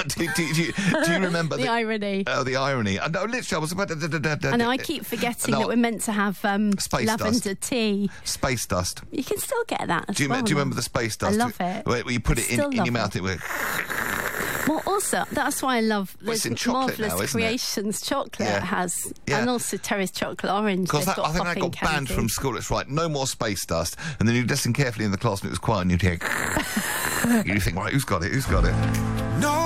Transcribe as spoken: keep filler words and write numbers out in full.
do, do, do, you, do you remember the, the irony? Oh, the irony. Uh, no, literally, I was about... Da, da, da, da, I know, I keep forgetting no, that we're meant to have um, space lavender dust. tea. Space dust. You can still get that as Do you, well. do you now. remember the space dust? I love it. Where you put I it in, still in your love mouth, it. it would... Well, also, that's why I love Well, it's the in chocolate Marvellous now, isn't it? Creations chocolate Yeah. has, Yeah. and also Terry's chocolate orange. Because They've got I think I popping got banned candy. from school. It's right, no more space dust. And then you'd listen carefully in the class and it was quiet and you'd hear... you think, right, who's got it? Who's got it? No.